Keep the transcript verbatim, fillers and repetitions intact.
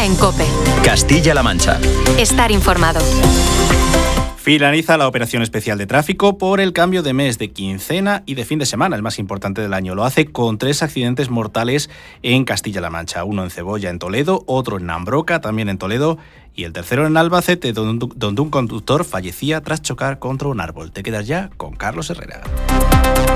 en COPE. Castilla-La Mancha. Estar informado. Finaliza la operación especial de tráfico por el cambio de mes, de quincena y de fin de semana, el más importante del año. Lo hace con tres accidentes mortales en Castilla-La Mancha. Uno en Cebolla, en Toledo, otro en Nambroca, también en Toledo, y el tercero en Albacete, donde un conductor fallecía tras chocar contra un árbol. Te quedas ya con Carlos Herrera.